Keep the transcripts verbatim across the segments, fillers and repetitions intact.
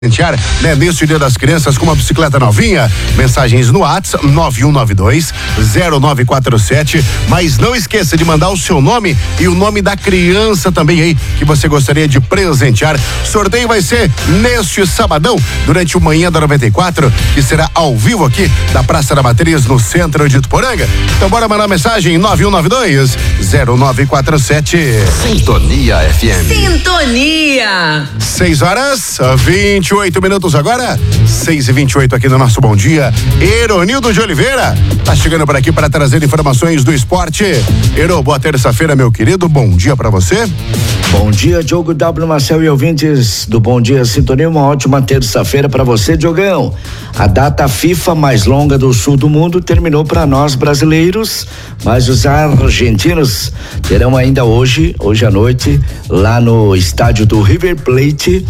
Né, neste Dia das Crianças com uma bicicleta novinha. Mensagens no WhatsApp nove um nove dois zero nove quatro sete. Mas não esqueça de mandar o seu nome e o nome da criança também aí que você gostaria de presentear. Sorteio vai ser neste sabadão, durante o Manhã da noventa e quatro, que será ao vivo aqui da Praça da Matriz, no centro de Ituporanga. Então bora mandar mensagem nove um nove dois zero nove quatro sete. Sintonia F M. Sintonia. seis horas, vinte e oito minutos agora, seis e vinte e oito aqui no nosso Bom Dia. Eronildo de Oliveira tá chegando por aqui para trazer informações do esporte. Ero, boa terça-feira, meu querido, bom dia para você. Bom dia, Diogo W. Marcel e ouvintes do Bom Dia Sintonia, uma ótima terça-feira para você, Diogão. A data FIFA mais longa do sul do mundo terminou para nós brasileiros, mas os argentinos terão ainda hoje, hoje à noite, lá no estádio do River Plate,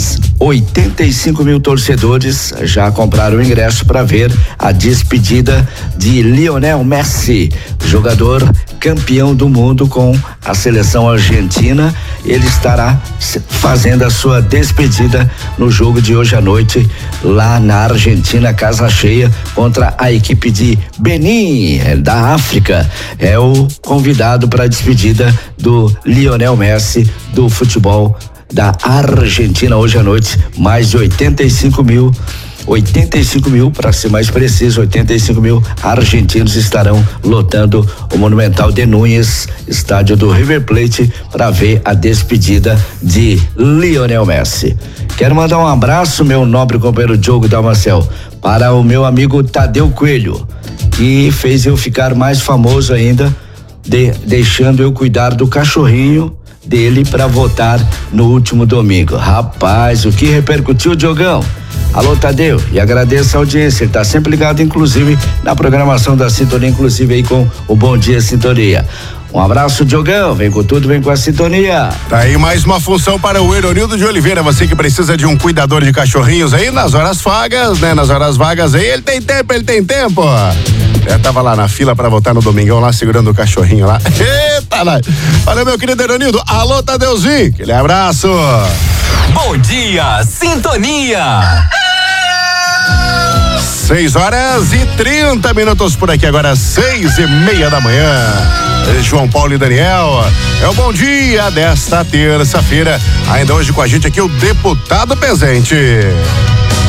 oitenta e cinco mil torcedores já compraram o ingresso para ver a despedida de Lionel Messi, jogador campeão do mundo com a seleção argentina. Ele estará fazendo a sua despedida no jogo de hoje à noite lá na Argentina, casa cheia, contra a equipe de Benin, da África. É o convidado para a despedida do Lionel Messi do futebol da Argentina hoje à noite. Mais de oitenta e cinco mil oitenta e cinco mil, para ser mais preciso, oitenta e cinco mil argentinos estarão lotando o Monumental de Núñez, estádio do River Plate, para ver a despedida de Lionel Messi. Quero mandar um abraço, meu nobre companheiro Diogo Damascel, para o meu amigo Tadeu Coelho, que fez eu ficar mais famoso ainda, de, deixando eu cuidar do cachorrinho dele para votar no último domingo. Rapaz, o que repercutiu, Diogão? Alô, Tadeu, e agradeço a audiência, ele tá sempre ligado, inclusive, na programação da Sintonia, inclusive aí com o Bom Dia Sintonia. Um abraço, Diogão, vem com tudo, vem com a sintonia. Tá aí mais uma função para o Eronildo de Oliveira, você que precisa de um cuidador de cachorrinhos aí nas horas vagas, né? Nas horas vagas aí, ele tem tempo, ele tem tempo. Eu tava lá na fila para votar no domingão, lá segurando o cachorrinho lá. Eita, lá. Olha, meu querido Eronildo, alô, Tadeuzinho, aquele abraço. Bom Dia Sintonia. seis horas e trinta minutos por aqui, agora seis e meia da manhã. João Paulo e Daniel, é o Bom Dia desta terça-feira. Ainda hoje com a gente aqui o deputado Pezente.